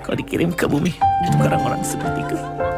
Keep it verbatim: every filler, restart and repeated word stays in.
kau dikirim ke bumi untuk orang-orang seperti kau.